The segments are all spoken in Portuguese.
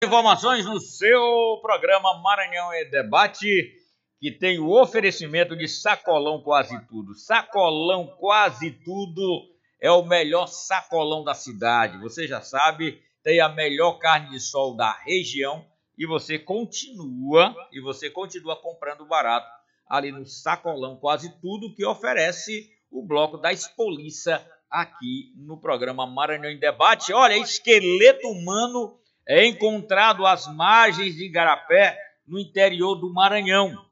Informações no seu programa Maranhão em Debate, que tem o oferecimento de Sacolão Quase Tudo. Sacolão Quase Tudo é o melhor sacolão da cidade. Você já sabe, tem a melhor carne de sol da região e você continua comprando barato ali no Sacolão Quase Tudo, que oferece o bloco da Expoliça aqui no programa Maranhão em Debate. Olha, esqueleto humano é encontrado às margens de Igarapé, no interior do Maranhão.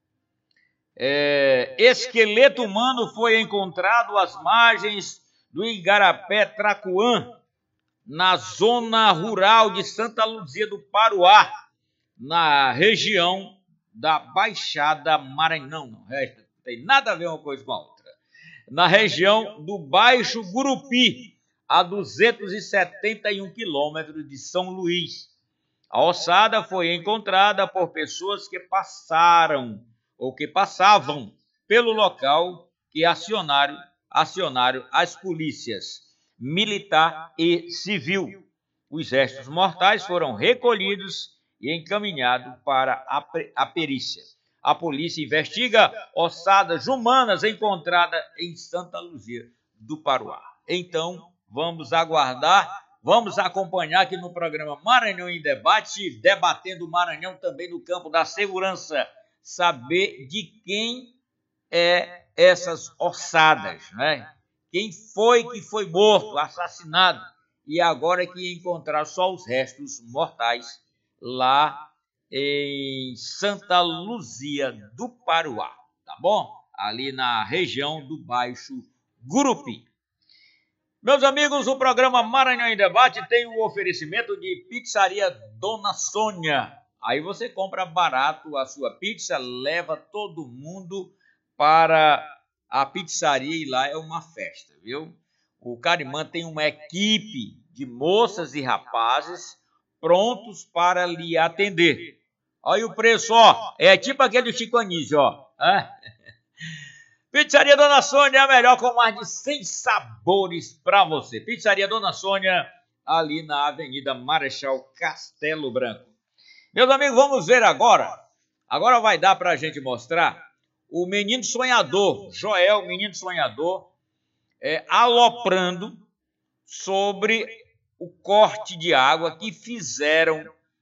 Esqueleto humano foi encontrado às margens do Igarapé Tracuã, na zona rural de Santa Luzia do Paruá, na região da Baixada Maranhão. Não tem nada a ver uma coisa com a outra. Na região do Baixo Gurupi, a 271 quilômetros de São Luís. A ossada foi encontrada por pessoas que passavam pelo local que acionaram as polícias militar e civil. Os restos mortais foram recolhidos e encaminhados para a perícia. A polícia investiga ossadas humanas encontradas em Santa Luzia do Paruá. Então, vamos aguardar, vamos acompanhar aqui no programa Maranhão em Debate, debatendo o Maranhão também no campo da segurança, saber de quem é essas ossadas, né? Quem foi que foi morto, assassinado, e agora é que encontrar só os restos mortais lá em Santa Luzia do Paruá, tá bom? Ali na região do Baixo Gurupi. Meus amigos, o programa Maranhão em Debate tem o oferecimento de Pizzaria Dona Sônia. Aí você compra barato a sua pizza, leva todo mundo para a pizzaria e lá é uma festa, viu? O Carimã tem uma equipe de moças e rapazes prontos para lhe atender. Olha o preço, ó, é tipo aquele do Chico Anísio, ó. Pizzaria Dona Sônia é a melhor, com mais de 100 sabores para você. Pizzaria Dona Sônia, ali na Avenida Marechal Castelo Branco. Meus amigos, vamos ver agora. Agora vai dar para a gente mostrar o menino sonhador, Joel, menino sonhador, aloprando sobre o corte de água que fizeram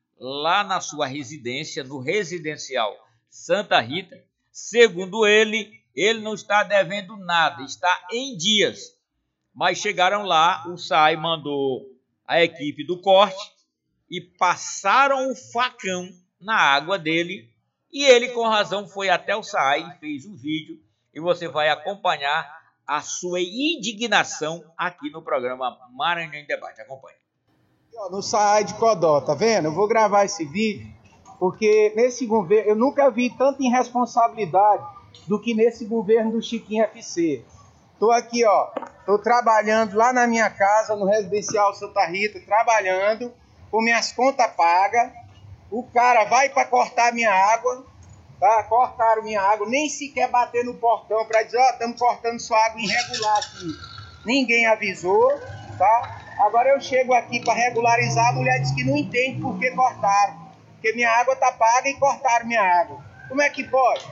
lá na sua residência, no residencial Santa Rita. Segundo ele não está devendo nada, está em dias. Mas chegaram lá, o SAI mandou a equipe do corte e passaram o facão na água dele. E ele, com razão, foi até o SAI, fez um vídeo e você vai acompanhar a sua indignação aqui no programa Maranhão em Debate. Acompanhe. No SAI de Codó, tá vendo? Eu vou gravar esse vídeo porque nesse governo eu nunca vi tanta irresponsabilidade do que nesse governo do Chiquinho FC. Tô aqui, ó, tô trabalhando lá na minha casa, no residencial Santa Rita, trabalhando com minhas contas pagas. O cara vai para cortar minha água, tá? Cortaram minha água, nem sequer bater no portão para dizer, ó, estamos cortando sua água irregular aqui. Ninguém avisou, tá? Agora eu chego aqui para regularizar, a mulher diz que não entende por que cortaram. Porque minha água tá paga e cortaram minha água. Como é que pode?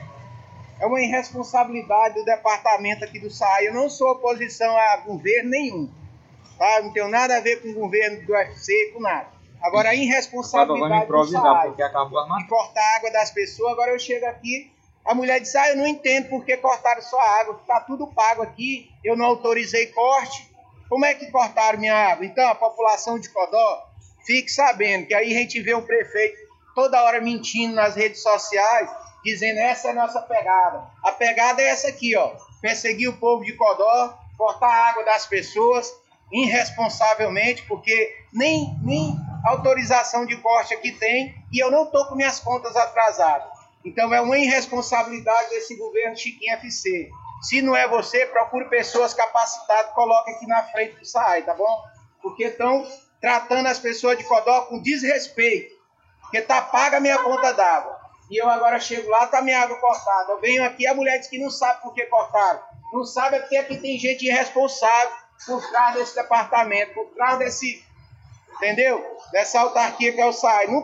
É uma irresponsabilidade do departamento aqui do SAI. Eu não sou oposição a governo nenhum, tá? Não tenho nada a ver com o governo do UFC, com nada. Agora a irresponsabilidade do SAI de cortar a água das pessoas. Agora eu chego aqui, a mulher diz, eu não entendo por que cortaram sua água, tá tudo pago aqui, eu não autorizei corte. Como é que cortaram minha água? Então a população de Codó, fique sabendo que aí a gente vê o prefeito toda hora mentindo nas redes sociais, dizendo essa é a nossa pegada. A pegada é essa aqui, ó, perseguir o povo de Codó, cortar a água das pessoas irresponsavelmente, porque nem autorização de corte aqui tem, e eu não estou com minhas contas atrasadas. Então é uma irresponsabilidade desse governo Chiquinho FC. Se não é você, procure pessoas capacitadas, coloque aqui na frente do SAI, tá bom? Porque estão tratando as pessoas de Codó com desrespeito, porque tá paga a minha conta d'água. E eu agora chego lá, tá minha água cortada. Eu venho aqui, a mulher diz que não sabe por que cortaram. Não sabe é porque aqui tem gente irresponsável por trás desse departamento, por trás entendeu? Dessa autarquia que é o SAI.